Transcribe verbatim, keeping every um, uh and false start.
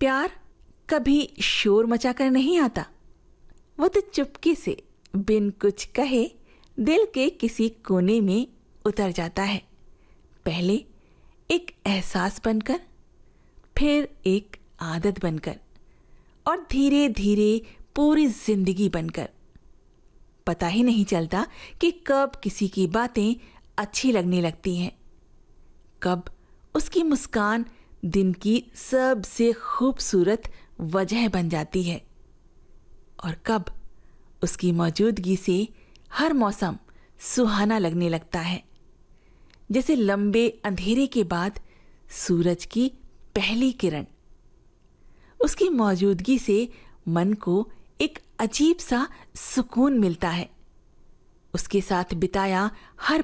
प्यार कभी शोर मचाकर नहीं आता, वो तो चुपके से बिन कुछ कहे दिल के किसी कोने में उतर जाता है। पहले एक एहसास बनकर, फिर एक आदत बनकर और धीरे धीरे पूरी जिंदगी बनकर। पता ही नहीं चलता कि कब किसी की बातें अच्छी लगने लगती हैं, कब उसकी मुस्कान दिन की सबसे खूबसूरत वजह बन जाती है और कब उसकी मौजूदगी से हर मौसम सुहाना लगने लगता है। जैसे लंबे अंधेरे के बाद सूरज की पहली किरण। उसकी मौजूदगी से मन को एक अजीब सा सुकून मिलता है। उसके साथ बिताया हर